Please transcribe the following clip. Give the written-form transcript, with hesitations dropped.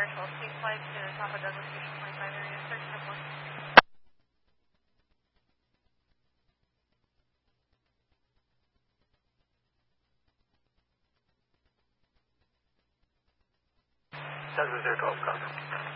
Air 12, please fly to Papa Douglas Station 25 area, search the one. Douglas Air 12, copy.